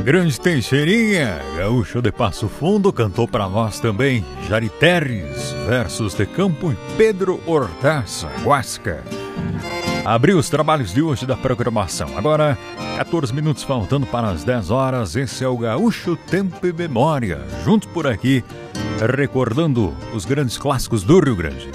grande Teixeirinha, gaúcho de Passo Fundo, cantou para nós também Jari Terres, versos de Campo e Pedro Hortaça, Guasca. Abriu os trabalhos de hoje da programação. Agora, 14 minutos faltando para as 10 horas, esse é o Gaúcho Tempo e Memória. Juntos por aqui, recordando os grandes clássicos do Rio Grande.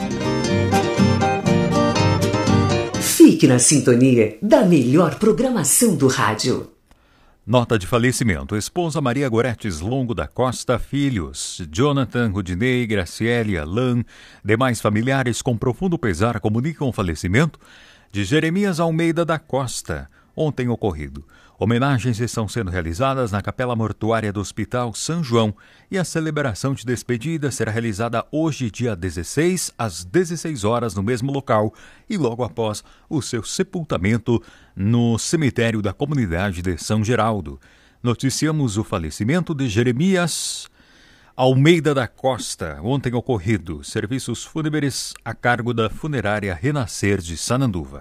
Fique na sintonia da melhor programação do rádio. Nota de falecimento. Esposa Maria Goretes Longo da Costa, filhos Jonathan, Rudinei, Graciele, Alain. Demais familiares com profundo pesar comunicam o falecimento de Jeremias Almeida da Costa, ontem ocorrido. Homenagens estão sendo realizadas na Capela Mortuária do Hospital São João e a celebração de despedida será realizada hoje, dia 16, às 16 horas, no mesmo local e logo após o seu sepultamento no cemitério da comunidade de São Geraldo. Noticiamos o falecimento de Jeremias Almeida da Costa, ontem ocorrido. Serviços fúnebres a cargo da funerária Renascer de Sananduva.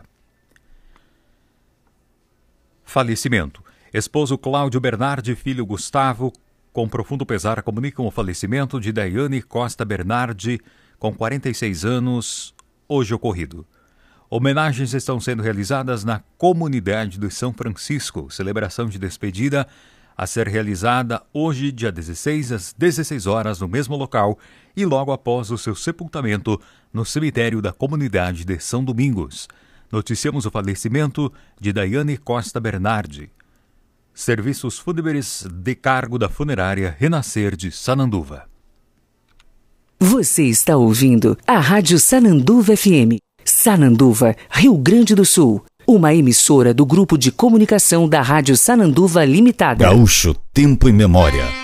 Falecimento. Esposo Cláudio Bernardi, filho Gustavo, com profundo pesar, comunicam o falecimento de Daiane Costa Bernardi, com 46 anos, hoje ocorrido. Homenagens estão sendo realizadas na comunidade de São Francisco. Celebração de despedida a ser realizada hoje, dia 16, às 16 horas, no mesmo local e logo após o seu sepultamento no cemitério da comunidade de São Domingos. Noticiamos o falecimento de Daiane Costa Bernardi. Serviços fúnebres de cargo da funerária Renascer de Sananduva. Você está ouvindo a Rádio Sananduva FM. Sananduva, Rio Grande do Sul. Uma emissora do Grupo de Comunicação da Rádio Sananduva Limitada. Gaúcho Tempo e Memória.